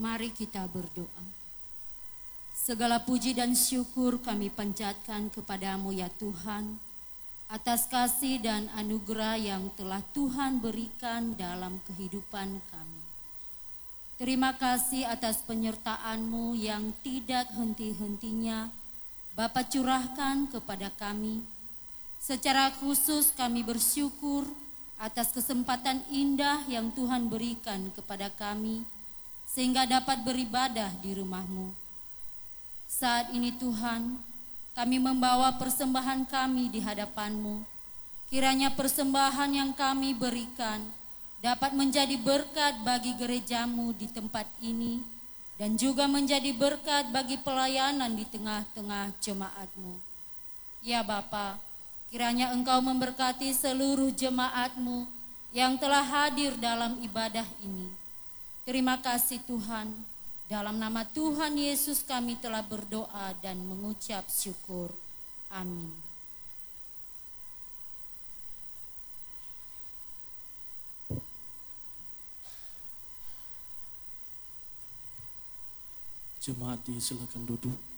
Mari kita berdoa. Segala puji dan syukur kami panjatkan kepadamu ya Tuhan, atas kasih dan anugerah yang telah Tuhan berikan dalam kehidupan kami. Terima kasih atas penyertaan-Mu yang tidak henti-hentinya Bapa curahkan kepada kami. Secara khusus kami bersyukur atas kesempatan indah yang Tuhan berikan kepada kami, sehingga dapat beribadah di rumah-Mu. Saat ini Tuhan, kami membawa persembahan kami di hadapan-Mu. Kiranya persembahan yang kami berikan dapat menjadi berkat bagi gereja-Mu di tempat ini, dan juga menjadi berkat bagi pelayanan di tengah-tengah jemaat-Mu. Ya Bapa, kiranya Engkau memberkati seluruh jemaat-Mu yang telah hadir dalam ibadah ini. Terima kasih Tuhan, dalam nama Tuhan Yesus kami telah berdoa dan mengucap syukur. Amin. Jemaat silakan duduk.